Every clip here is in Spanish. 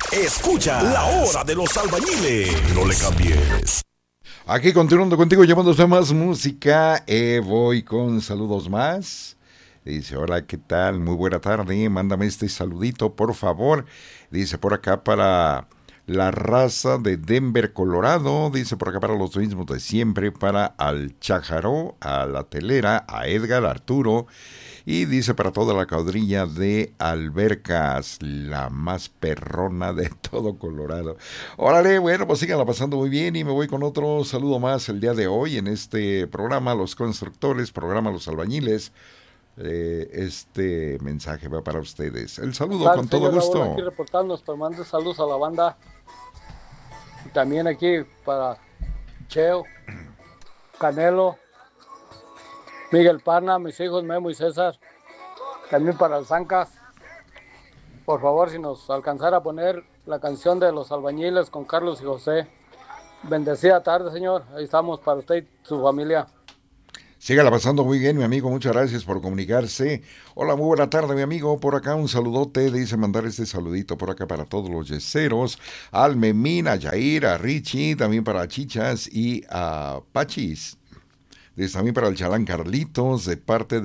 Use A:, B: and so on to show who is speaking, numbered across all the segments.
A: Escucha La Hora de los Albañiles. No le cambies.
B: Aquí continuando contigo, llevándose más música, voy con saludos más. Dice, hola, ¿qué tal? Muy buena tarde, mándame este saludito, por favor. Dice, por acá para la raza de Denver, Colorado. Dice, por acá para los mismos de siempre, para Al Chájaro, a La Telera, a Edgar, Arturo. Y dice, para toda la cuadrilla de Albercas, la más perrona de todo Colorado. Órale, bueno, pues síganla pasando muy bien y me voy con otro saludo más el día de hoy en este programa Los Constructores, programa Los Albañiles. Este mensaje va para ustedes. El saludo con todo gusto.
C: Raúl, aquí reportándonos, pero mando saludos a la banda. Y también aquí para Cheo, Canelo, Miguel Parna, mis hijos Memo y César. También para el Zancas. Por favor, si nos alcanzara a poner la canción de Los Albañiles con Carlos y José. Bendecida tarde, señor. Ahí estamos para usted y su familia.
B: Sígala pasando muy bien, mi amigo. Muchas gracias por comunicarse. Hola, muy buena tarde, mi amigo. Por acá un saludote. Dice mandar este saludito por acá para todos los yeseros. Al Memín, a Yair, a Richie, también para Chichas y a Pachis. Dice también para el Chalán Carlitos, de parte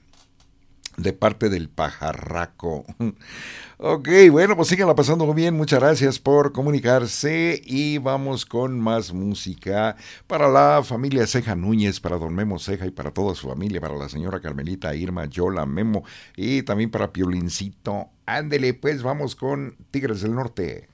B: del pajarraco. Ok, bueno, pues síganla pasando muy bien. Muchas gracias por comunicarse y vamos con más música para la familia Ceja Núñez, para don Memo Ceja y para toda su familia, para la señora Carmelita, Irma, Yola, Memo y también para Piolincito. Ándele, pues vamos con Tigres del Norte.